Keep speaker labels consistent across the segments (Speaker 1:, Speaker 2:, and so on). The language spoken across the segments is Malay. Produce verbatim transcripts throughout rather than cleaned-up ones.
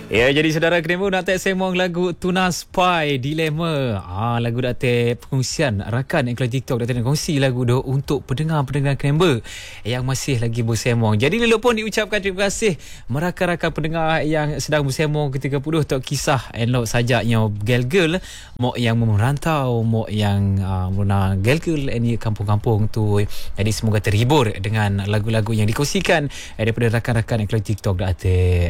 Speaker 1: Ya, jadi saudara kenapa nak tak semong lagu Tuna Spy Dilema. Ah, lagu dak te perkongsian rakan iklan TikTok dak te kongsi lagu tu untuk pendengar-pendengar kenapa yang masih lagi bersemong. Jadi lelok pun diucapkan terima kasih merakan-rakan pendengar yang sedang bersemong ketika puluh tok kisah enlok sajaknya gel-gel mok yang merantau, mok yang uh, muna gel-gel ini kampung-kampung tu. Jadi semoga terhibur dengan lagu-lagu yang dikongsikan daripada rakan-rakan iklan TikTok dak te.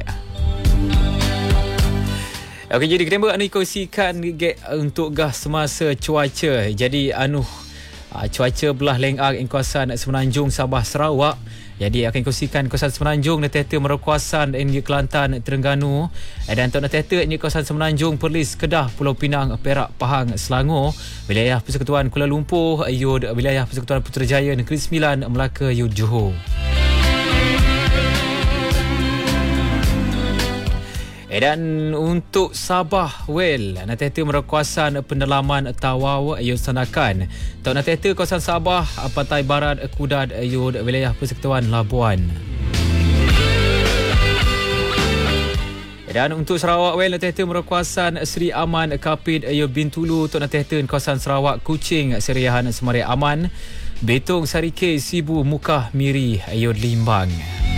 Speaker 1: Okey, jadi kenapa anu kongsikan untuk gah semasa cuaca. Jadi anu cuaca belah lengah ing kawasan Semenanjung Sabah Sarawak. Jadi akan kongsikan kawasan Semenanjung dan teta merkuasan ing Kelantan Terengganu dan untuk teta ing kawasan Semenanjung Perlis Kedah Pulau Pinang Perak Pahang Selangor, wilayah Persekutuan Kuala Lumpur yud wilayah Persekutuan Putrajaya Negeri Sembilan Melaka yud Johor. Dan untuk Sabah well nateta merkuasan pendalaman Tawau ayud Sandakan. Tok nateta kawasan Sabah Pantai Barat Kudat ayud wilayah Persekutuan Labuan. Dan untuk Sarawak well nateta merkuasan Seri Aman Kapit ayud Bintulu. Tok nateta kawasan Sarawak Kuching Seriahan Semaria Aman. Betong Sarike Sibu Mukah Miri ayud Limbang.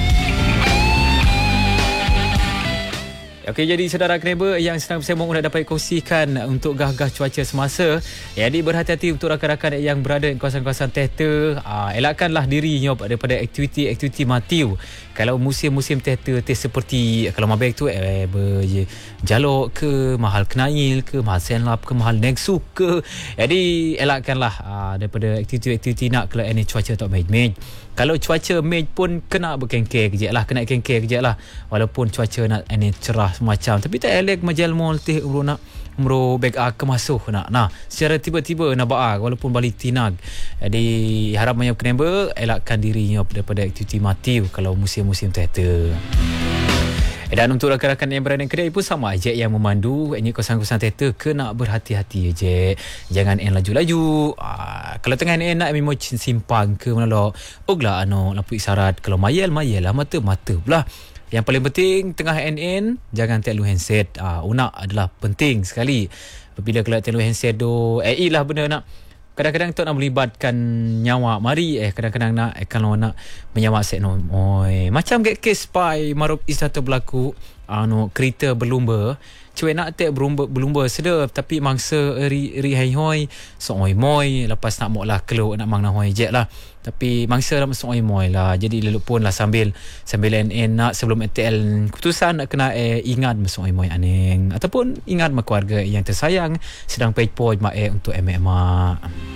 Speaker 1: Okey, jadi saudara kenapa yang sedang bersemong nak dapat kongsikan untuk gah-gah cuaca semasa. Jadi berhati-hati untuk rakan-rakan yang berada di kawasan-kawasan teta. Aa, elakkanlah dirinya daripada aktiviti-aktiviti matiu. Kalau musim-musim teta teh seperti kalau mabek tu eh berjalok ke, mahal kenail ke, mahal senlap ke, mahal negsuk ke. Jadi elakkanlah aa, daripada aktiviti-aktiviti nak kalau ini cuaca tak baik-baik. Kalau cuaca mej pun kena berkengkeh kejap lah, kena kengkeh kejap lah. Walaupun cuaca nak ini cerah semacam, tapi tak elok majal mall teh umro nak umro beg a kemasuh nak. Nah, secara tiba-tiba nak baak walaupun balik tinag. Jadi harap banyak kenapa elakkan dirinya daripada aktiviti mati kalau musim-musim teta. Dan untuk rakan-rakan yang berada di kedai pun sama aja yang memandu ini kawasan-kawasan teta kena berhati-hati je. Jangan en laju-laju. Aa, kalau tengah en nak memang simpang ke mana lo. Oglah anu lampu isyarat. Kalau mayel-mayel lah mata-mata pula. Yang paling penting tengah N N jangan terlalu handset. Ah, unak adalah penting sekali. Apabila kalau terlalu handset do eh lah benda nak kadang-kadang tu nak melibatkan nyawa mari eh kadang-kadang nak eh, kalau nak menyawa set no oi macam get case spy marup istata berlaku anu kereta berlumba cuai nak tek berlumba berlumba sedap tapi mangsa ri ri hai hoi so oi moi lepas nak mok lah keluk nak mang na hoi je lah tapi mangsa dah so oi moi lah jadi leluk pun lah sambil sambil N N nak sebelum T L keputusan nak kena eh, ingat so oi moi aneng ataupun ingat mak keluarga yang tersayang sedang page poj mak eh untuk M M A.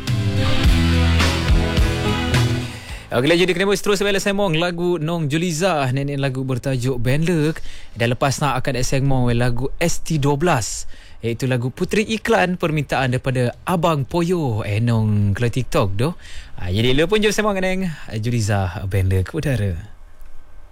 Speaker 1: Okey, jadi kenapa terus bela semong lagu Nong Juliza nenek lagu bertajuk Benlek dan lepas nak akan semong lagu S T dua belas iaitu lagu Puteri Iklan permintaan daripada Abang Poyo eh nong kalau TikTok doh. Ha, jadi lu pun jom semong neng Juliza Benlek udara.